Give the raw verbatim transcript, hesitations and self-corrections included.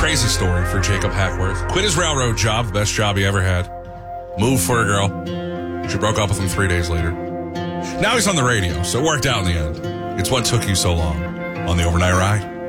Crazy story for Jacob Hackworth. Quit his railroad job, the best job he ever had. Moved for a girl. She broke up with him three days later. Now he's on the radio, so it worked out in the end. It's What Took You So Long on the Overnight Ride.